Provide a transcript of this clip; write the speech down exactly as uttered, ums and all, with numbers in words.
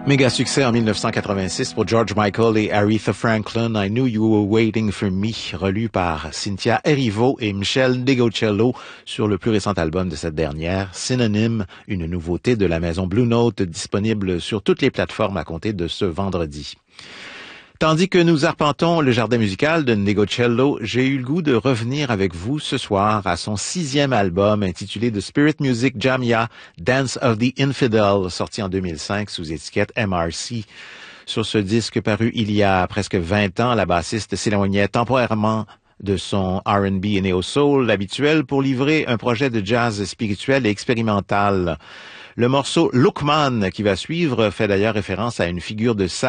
Méga succès en mille neuf cent quatre-vingt-six pour George Michael et Aretha Franklin, I Knew You Were Waiting for Me, relu par Cynthia Erivo et Michel Degocello sur le plus récent album de cette dernière, Synonym, une nouveauté de la maison Blue Note disponible sur toutes les plateformes à compter de ce vendredi. Tandis que nous arpentons le jardin musical de Negocello, j'ai eu le goût de revenir avec vous ce soir à son sixième album intitulé The Spirit Music Jamia, Dance of the Infidel, sorti en deux mille cinq sous étiquette M R C. Sur ce disque paru il y a presque vingt ans, la bassiste s'éloignait temporairement de son R and B et néo-soul habituel pour livrer un projet de jazz spirituel et expérimental. Le morceau Lookman qui va suivre fait d'ailleurs référence à une figure de